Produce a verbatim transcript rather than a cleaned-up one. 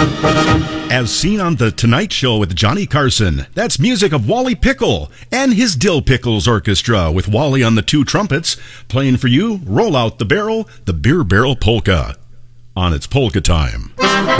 As seen on The Tonight Show with Johnny Carson, that's music of Wally Pickle and his Dill Pickles Orchestra with Wally on the two trumpets, playing for you Roll Out the Barrel, the Beer Barrel Polka, on its polka time.